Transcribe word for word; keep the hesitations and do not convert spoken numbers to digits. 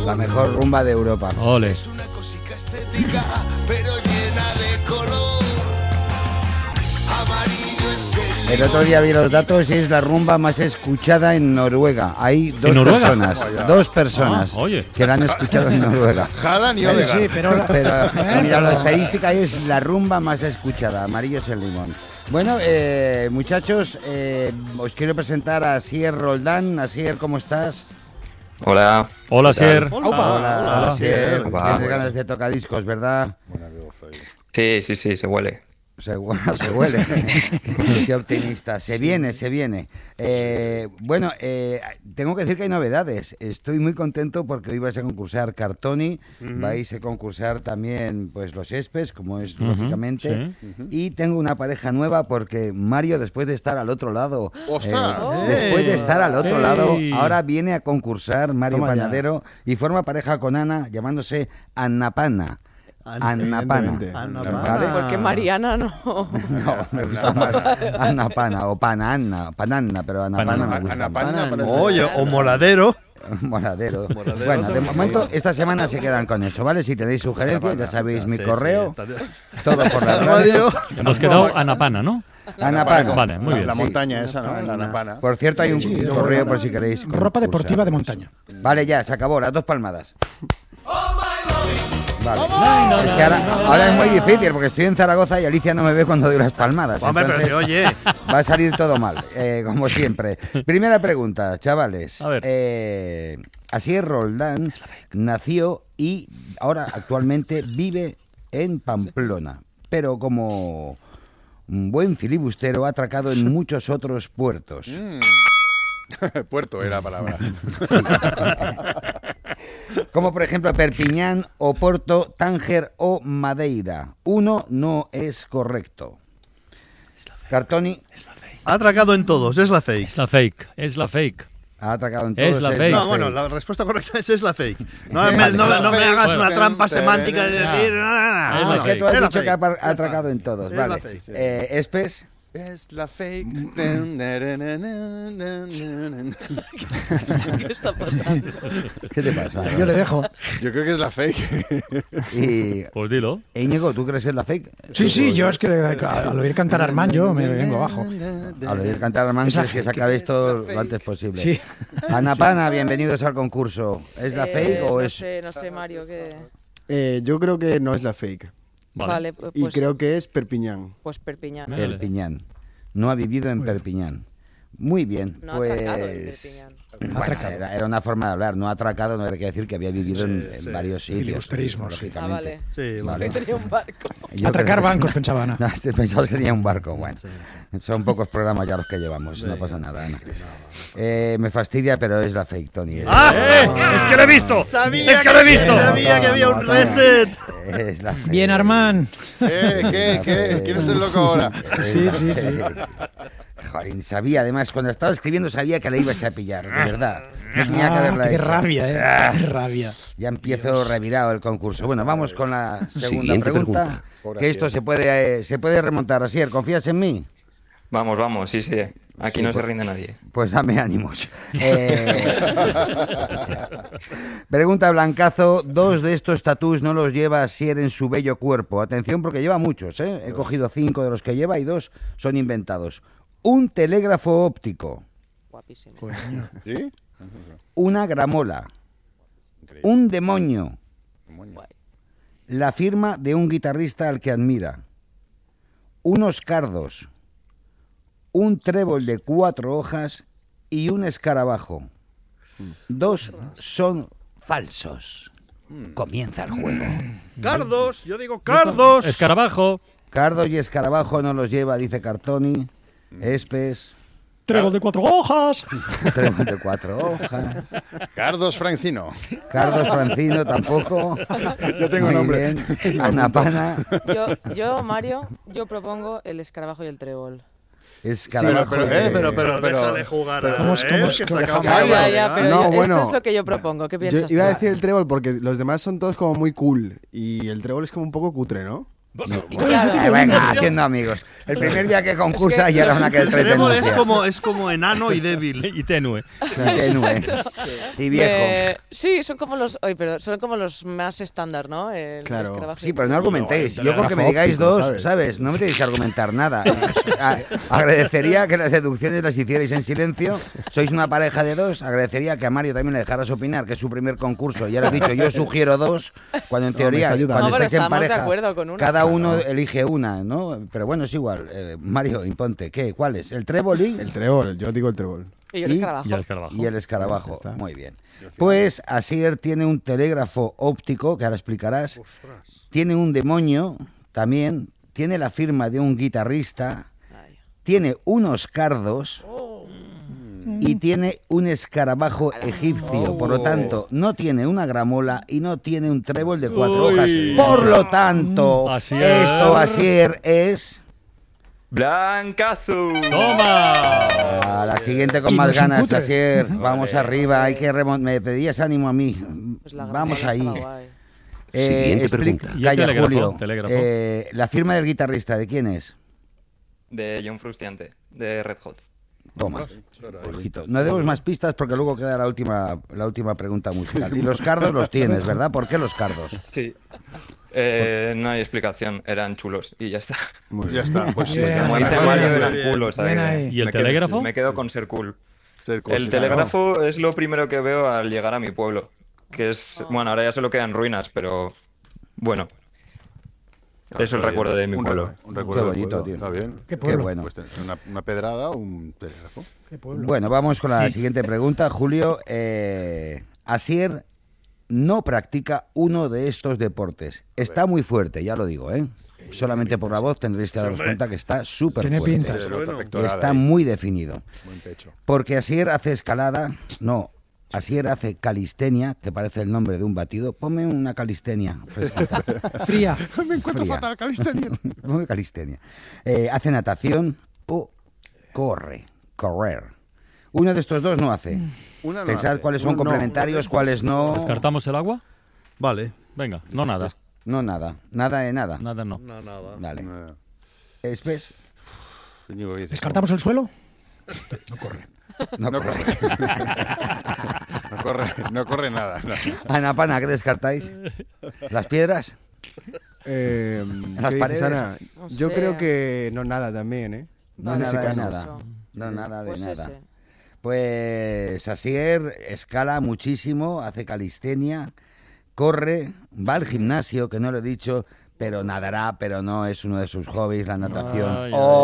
La mejor rumba de Europa. Ole. Es una cosica estética, pero llena de color. Amarillo es el El otro día vi los datos y es la rumba más escuchada en Noruega. Hay dos Noruega? personas, dos personas Ah, oye. que la han escuchado en Noruega. Haaland y Sí, Odegaard. sí, pero... Pero Eh, mira, la pero- estadística es la rumba más escuchada. Amarillo es el limón. Bueno, eh, muchachos, eh, os quiero presentar a Asier Roldán. Asier, ¿cómo estás? Hola. Hola, ¿Qué tal? Sier. Hola, hola. Asier. Hola. Tienes ganas de tocadiscos, ¿verdad? Sí, sí, sí, se huele. Se, hu- se huele. Qué optimista. Se viene, se viene. Eh, bueno, eh, tengo que decir que hay novedades. Estoy muy contento porque hoy vais a concursar Cartoni, vais a concursar también pues los Espes, como es Ujú, lógicamente. sí. Y tengo una pareja nueva porque Mario, después de estar al otro lado, ¡Ostras! eh, después de estar al otro ¡Ey! lado, ahora viene a concursar Mario Toma ya. Panadero y forma pareja con Ana, llamándose Annapana. Annapana. Evidentemente. ¿Vale? Porque Mariana no. No, me gusta más Annapana o Pananna, Pananna, pero Annapana me gusta Anapana más. parece- Oye, o moladero. Moradero. Moradero Bueno, de también. momento, esta semana se quedan con eso, ¿vale? Si tenéis sugerencias, ya sabéis mi Sí, correo, sí, todo por la radio. Hemos quedado Anapana, ¿no? Annapana. Vale, muy La- bien. La Sí. montaña esa, ¿no? La Anapana. Por cierto, hay un Sí, correo ropa- por si queréis. Ropa concursar. deportiva de montaña. Vale, ya, se acabó, las dos palmadas. Vale. Es que ahora, ahora es muy difícil porque estoy en Zaragoza y Alicia no me ve cuando doy las palmadas. Hombre, pero entonces que oye. Va a salir todo mal, eh, como siempre. Primera pregunta, chavales. A ver. Eh, Asier Roldán nació y ahora actualmente vive en Pamplona, pero como un buen filibustero ha atracado en muchos otros puertos. Puerto era la palabra. Como por ejemplo Perpiñán, Oporto, Tánger o Madeira. Uno no es correcto. Cartoni Ha atracado en todos, es la fake. Es la fake, es la fake. ha atracado en todos. Es la fake. No, bueno, la respuesta correcta es, es la fake. No, Es me, la no, no me fake. hagas Bueno. una trampa semántica de Ya. decir. "Ah, Es Ah, la es que fake. tú has Es la dicho que ha, fake. par- ha atracado en todos. Es la Vale. fake, sí. Eh, Espes. Es la fake. ¿Qué está pasando? ¿Qué te pasa? Yo le dejo. Yo creo que es la fake. Y Pues dilo. Íñigo, ¿tú crees en la fake? Sí, sí, yo es que al oír cantar a Armand yo me vengo abajo. Al oír cantar a Armand, Es la quieres que se fake. acabe Es esto la lo antes posible. Sí. Anapana, bienvenidos al concurso. ¿Es la Eh, fake o no es...? sé, no sé, Mario, que... Eh, yo creo que no es la fake. Vale. Vale, pues, Y creo que es Perpiñán. pues Perpiñán. Vale. Perpiñán. No ha vivido en Perpiñán. Muy bien, No ha pues... atracado en Perpiñán. Bueno, Atracado. era, era una forma de hablar, no atracado, no quiere decir que había vivido en, en varios sitios. Filibusterismo, sí. Ah, lógicamente. vale. Sí, Vale. Tenía un barco. Yo Atracar creo que- bancos, pensaba Ana. No, este pensaba que tenía un barco. Bueno, son pocos programas ya los que llevamos, no pasa nada. Ana. Eh, me fastidia, pero es la fake, Tony. Es, ¡Ah! ¡Eh! ¡Es que lo he visto! Sabía ¡Es que lo he visto! Sabía que había un reset. Es la fake. Bien, Armand. ¿Qué? ¿Qué? ¿Qué? ¿Quién es el loco ahora? Es Sí, la sí, sí. fake. Joder, sabía, además, cuando estaba escribiendo sabía que la ibas a pillar, de verdad. No tenía que Ah, haberla qué hecho. rabia, eh. Qué rabia. Ya empiezo revirado el concurso. Bueno, vamos con la segunda Siguiente pregunta. pregunta. Pobre Que esto Asier. se puede, eh, se puede remontar. Asier, ¿confías en mí? Vamos, vamos, sí, sí. Aquí Sí, no se pues- rinde nadie. Pues dame ánimos. Eh, Pregunta Blancazo, dos de estos tatús no los lleva Asier en su bello cuerpo. Atención porque lleva muchos, ¿eh? He cogido cinco de los que lleva y dos son inventados. Un telégrafo óptico, Guapísimo. ¿Sí? una gramola, un demonio, Guay. la firma de un guitarrista al que admira, unos cardos, un trébol de cuatro hojas y un escarabajo. Dos son falsos. Comienza el juego. Cardos, yo digo Cardos. Escarabajo. Cardos y escarabajo no los lleva, dice Cartoni. Espes, Trébol de cuatro hojas. trébol de cuatro hojas. Cardos Francino. Cardos Francino tampoco. Yo tengo Muy nombre. bien. Anapana, Yo, yo, Mario, yo propongo el escarabajo y el trébol. escarabajo. pero, eh, de- pero, pero, pero, Déjale jugar. pero- a ¿Cómo es- él, cómo es que que se acaba dejamos- de Ya, Vale, ya, llegar. pero No, yo- bueno. esto es lo que yo propongo. ¿Qué Yo piensas iba a tú? decir el trébol porque los demás son todos como muy cool y el trébol es como un poco cutre, ¿no? Claro. Eh, venga, haciendo amigos. El primer día que concursa ya era una que el El tres trébol es denuncias. como, es como enano y débil. Y tenue. Tenue. Y viejo. Eh, sí, son como los, oye, pero son como los más estándar, ¿no? El Claro. escarabajo Sí, y- pero no argumentéis. No, Yo con que me telégrafo digáis óptico, dos, ¿sabes? ¿sabes? No me tenéis que argumentar nada. A- Agradecería que las deducciones las hicierais en silencio. Sois una pareja de dos. Agradecería que a Mario también le dejaras opinar, que es su primer concurso. Ya lo he dicho, yo sugiero dos, cuando en No, me teoría, está ayudando. cuando No, pero estáis en estamos de pareja, acuerdo con una. cada uno elige una, ¿no? Pero bueno, es igual. Eh, Mario, imponte. ¿Qué? ¿Cuál es? ¿El trébol y...? El trébol, yo digo el trébol. Y el Y- escarabajo. Y el escarabajo. Y el escarabajo. Ya está. Muy bien. Pues Asier tiene un telégrafo óptico, que ahora explicarás. Tiene un demonio también. Tiene la firma de un guitarrista. Ay. Tiene unos cardos. Y tiene un escarabajo egipcio. Por lo tanto, no tiene una gramola y no tiene un trébol de cuatro Uy. hojas. Por lo tanto, Asier. esto, Asier, es... Blancazo. ¡Toma! A la siguiente con Y más no es un ganas, cutre. Asier. Vamos arriba, hay que remon- me pedías ánimo a mí. Pues la Vamos gramola ahí. estaba guay. Eh, Siguiente explica- pregunta. Y el Calla, telégrafo, Julio. telégrafo. Eh, la firma del guitarrista, ¿de quién es? De John Frusciante, de Red Hot. Toma. Ojito. No demos más pistas porque luego queda la última, la última pregunta musical. Y los cardos los tienes, ¿verdad? ¿Por qué los cardos? Sí. Eh, no hay explicación, eran chulos y ya está. Muy Ya bien. está, pues sí. Bien. está Como muy dice bien. Mario, bien, eran bien. culos. Bien ¿sabes? ahí. ¿Y el Me quedo- telégrafo? Me quedo con ser cool. Ser cool, El sí, telégrafo es lo primero que veo al llegar a mi pueblo. Que es, bueno, ahora ya solo quedan ruinas, pero bueno. claro. Es el recuerdo de mi Un pueblo. re- Un recuerdo Qué del bonito, pueblo. tío. Está bien. Qué Qué pueblo. bueno. Pues tener una, una pedrada o un telégrafo. Qué pueblo. Bueno, vamos con la siguiente pregunta. Julio, eh, Asier no practica uno de estos deportes. Está muy fuerte, ya lo digo, ¿eh? Solamente por la voz tendréis que daros Hombre. cuenta que está súper Tiene fuerte. pinta. Se nota bueno. Y pectoral está ahí. muy definido. Buen pecho. Porque Asier hace escalada, no, Asier hace calistenia, que parece el nombre de un batido. Ponme una calistenia fresquita. Fría. Me encuentro Fría. fatal, calistenia. Ponme calistenia. Eh, hace natación o corre, correr. Uno de estos dos no hace. Una no Pensad hace. cuáles son Uno no. complementarios, cuáles no. ¿Descartamos el agua? Vale. Venga, no nada. No, nada. Nada de nada. Nada no. No, nada. Vale. No. ¿Espes? Íñigo, ¿qué dices? ¿Descartamos el suelo? No corre. No, No corre. corre. No corre, no corre nada. no. Ana Pana, ¿qué descartáis? ¿Las piedras? Eh, ¿Las ¿Qué dices, paredes? Ana? No Yo sé. creo que no nada también, ¿eh? No, Vale, nada de pues nada. eso. No, nada de Pues nada. ese. Pues Asier escala muchísimo, hace calistenia, corre, va al gimnasio, que no lo he dicho, pero nadará, pero no es uno de sus hobbies, la natación. Ay, ay, o